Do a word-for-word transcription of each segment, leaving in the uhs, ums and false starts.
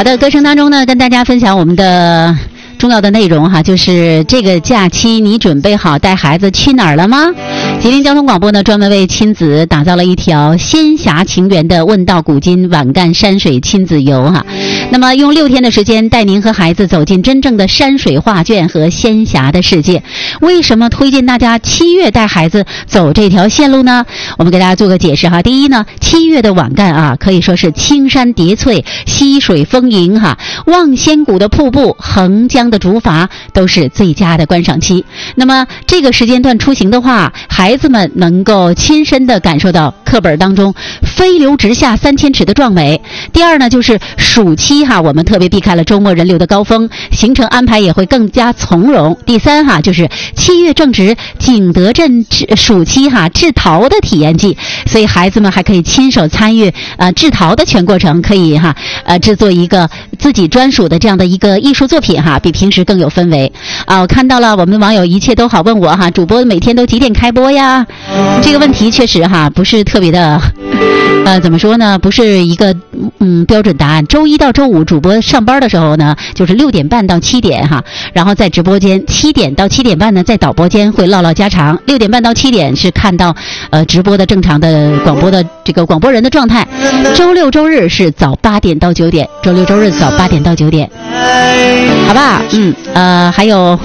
的，歌声当中呢，跟大家分享我们的重要的内容哈，就是这个假期你准备好带孩子去哪儿了吗？吉林交通广播呢，专门为亲子打造了一条仙侠情缘的问道古今晚干山水亲子游哈。那么用六天的时间带您和孩子走进真正的山水画卷和仙侠的世界。为什么推荐大家七月带孩子走这条线路呢？我们给大家做个解释哈。第一呢，七月的晚干啊，可以说是青山叠翠、溪水丰盈哈，望仙谷的瀑布、横江的竹筏都是最佳的观赏期。那么这个时间段出行的话，孩子们能够亲身的感受到课本当中飞流直下三千尺的壮美。第二呢，就是暑期哈，我们特别避开了周末人流的高峰，行程安排也会更加从容。第三哈，就是七月正值景德镇暑期哈制陶的体验季，所以孩子们还可以亲手参与呃制陶的全过程，可以哈呃制作一个自己专属的这样的一个艺术作品哈，比平时更有氛围啊。我看到了我们的网友一切都好问我哈，主播每天都几点开播呀？这个问题确实哈不是特别的呃怎么说呢，不是一个嗯标准答案。周一到周五主播上班的时候呢，就是六点半到七点哈，然后在直播间；七点到七点半呢，在导播间会唠唠家常。六点半到七点是看到呃直播的正常的广播的这个广播人的状态。周六周日是早八点到九点，周六周日早八点到九点，好吧？嗯呃还有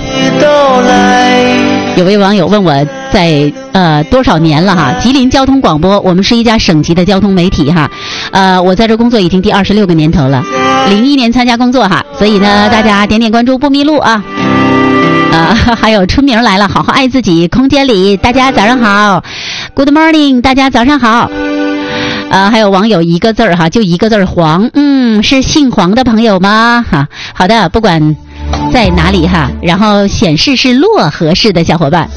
有位网友问我在呃多少年了哈？吉林交通广播，我们是一家省级的交通媒体哈，呃我在这工作已经第二十六个年头了，零一年参加工作哈，所以呢大家点点关注不迷路啊。呃还有春明来了，好好爱自己，空间里大家早上好 ，Good morning， 大家早上好。呃，还有网友一个字儿哈，就一个字儿黄，嗯，是姓黄的朋友吗？哈，好的，不管在哪里哈，然后显示是漯河市的小伙伴。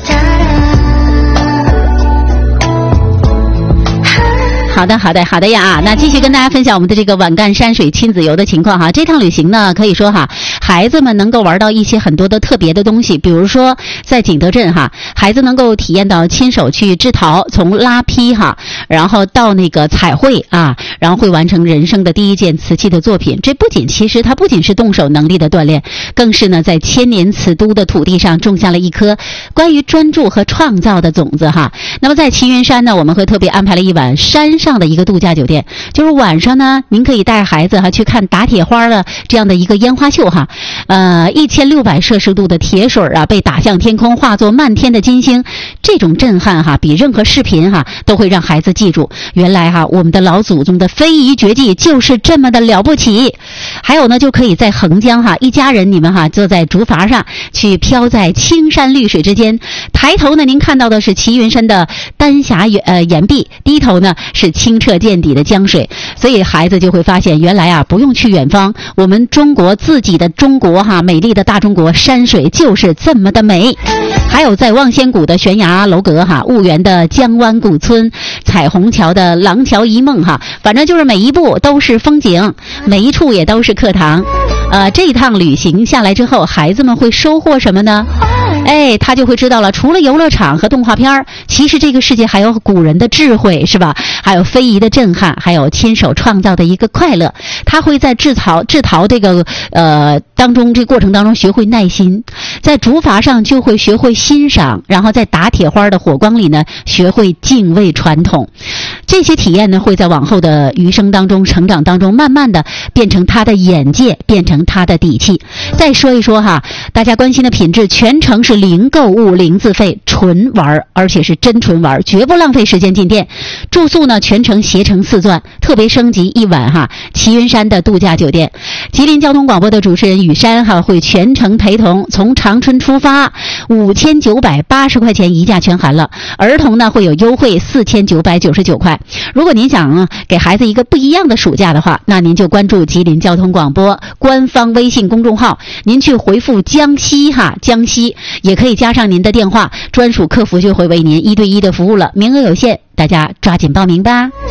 好的好的好的呀，那继续跟大家分享我们的这个晚干山水亲子游的情况哈。这趟旅行呢，可以说哈，孩子们能够玩到一些很多的特别的东西，比如说在景德镇哈，孩子能够体验到亲手去制陶，从拉坯哈，然后到那个彩绘啊，然后会完成人生的第一件瓷器的作品。这不仅其实它不仅是动手能力的锻炼，更是呢在千年瓷都的土地上种下了一颗关于专注和创造的种子哈。那么在齐云山呢，我们会特别安排了一晚山上的一个度假酒店，就是晚上呢，您可以带孩子哈去看打铁花的这样的一个烟花秀哈，呃，一千六百摄氏度的铁水啊被打向天空，化作漫天的金星，这种震撼哈，比任何视频哈都会让孩子记住，原来哈我们的老祖宗的非遗绝技就是这么的了不起。还有呢，就可以在横江哈，一家人你们哈坐在竹筏上去飘在青山绿水之间，抬头呢您看到的是齐云山的丹霞呃岩壁，低头呢是清澈见底的江水，所以孩子就会发现，原来啊不用去远方，我们中国自己的中国哈，美丽的大中国山水就是这么的美。还有在望仙谷的悬崖楼阁哈，婺源的江湾古村，彩虹桥的廊桥一梦哈，反正就是每一步都是风景，每一处也都是课堂。呃，这一趟旅行下来之后，孩子们会收获什么呢？哎，他就会知道了，除了游乐场和动画片，其实这个世界还有古人的智慧，是吧？还有非遗的震撼，还有亲手创造的一个快乐。他会在制陶制陶这个呃当中，这过程当中学会耐心，在竹筏上就会学会欣赏，然后在打铁花的火光里呢，学会敬畏传统。这些体验呢，会在往后的余生当中、成长当中，慢慢的变成他的眼界，变成他的底气。再说一说哈，大家关心的品质，全程是零购物、零自费，纯玩，而且是真纯玩，绝不浪费时间进店。住宿呢，全程携程四钻，特别升级一晚哈，齐云山的度假酒店。吉林交通广播的主持人雨山哈会全程陪同，从长春出发，五千九百八十块钱一价全含了，儿童呢会有优惠四千九百九十九块。如果您想、啊、给孩子一个不一样的暑假的话，那您就关注吉林交通广播官方微信公众号，您去回复江西哈，江西也可以加上您的电话，专属客服就会为您一对一的服务了，名额有限，大家抓紧报名吧。